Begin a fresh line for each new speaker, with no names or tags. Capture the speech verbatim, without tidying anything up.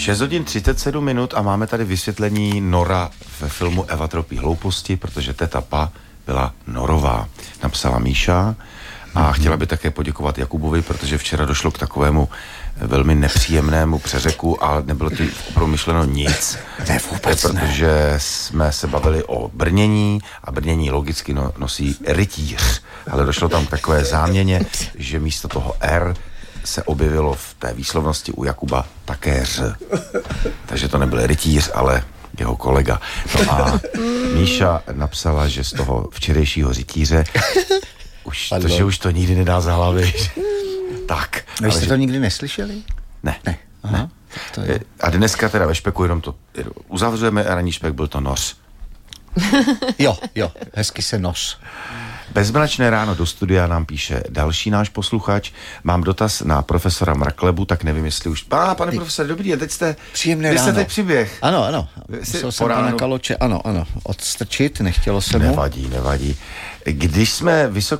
šest hodin třicet sedm minut a máme tady vysvětlení Nora ve filmu Eva tropí hlouposti, protože teta Pa byla Norová. Napsala Míša a mm-hmm. chtěla by také poděkovat Jakubovi, protože včera došlo k takovému velmi nepříjemnému přeřeku, ale nebylo tím opravdu myšleno nic.
Ne, vůbec ne.
Protože jsme se bavili o brnění a brnění logicky no, nosí rytíř. Ale došlo tam k takové záměně, že místo toho R se objevilo v té výslovnosti u Jakuba také ř. Takže to nebyl rytíř, ale jeho kolega. No a Míša napsala, že z toho včerejšího rytíře už to, že už to nikdy nedá za hlavy. Tak.
Vy jste že... to nikdy neslyšeli?
Ne.
Ne. Aha,
ne.
To je...
A dneska teda ve špeku jenom to uzavřeme a ranní špek byl to noř.
Jo, jo, hezky se noř.
Bezmračné ráno do studia nám píše další náš posluchač. Mám dotaz na profesora Mraklebu, tak nevím, jestli už... Pá, pane profesor, dobrý, a teď jste...
Příjemné
ráno.
ráno.
Vy jste teď přiběh.
Ano, ano. Musel jsem pana Kaloče, ano, ano, odstrčit, nechtělo se mu.
Nevadí, nevadí. Když jsme vysoko